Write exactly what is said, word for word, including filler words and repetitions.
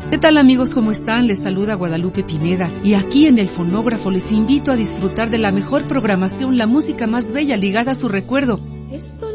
¿Qué tal, amigos? ¿Cómo están? Les saluda Guadalupe Pineda y aquí en el fonógrafo les invito a disfrutar de la mejor programación, la música más bella ligada a su recuerdo. Esto